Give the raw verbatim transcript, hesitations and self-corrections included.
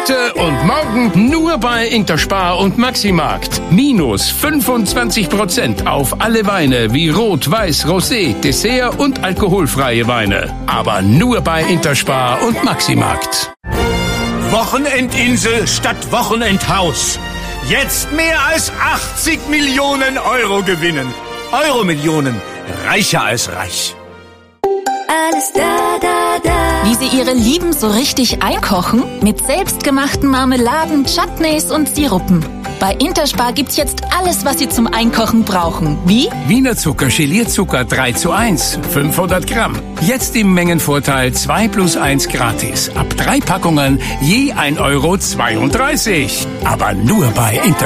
Heute und morgen nur bei Interspar und Maximarkt. Minus fünfundzwanzig Prozent auf alle Weine wie Rot, Weiß, Rosé, Dessert und alkoholfreie Weine. Aber nur bei Interspar und Maximarkt. Wochenendinsel statt Wochenendhaus. Jetzt mehr als achtzig Millionen Euro gewinnen. Euro-Millionen. Reicher als reich. Alles da, da, da. Wie Sie Ihre Lieben so richtig einkochen? Mit selbstgemachten Marmeladen, Chutneys und Sirupen. Bei Interspar gibt's jetzt alles, was Sie zum Einkochen brauchen. Wie? Wiener Zucker, Gelierzucker drei zu eins, fünfhundert Gramm. Jetzt im Mengenvorteil zwei plus eins gratis. Ab drei Packungen je ein Euro zweiunddreißig. Aber nur bei Interspar.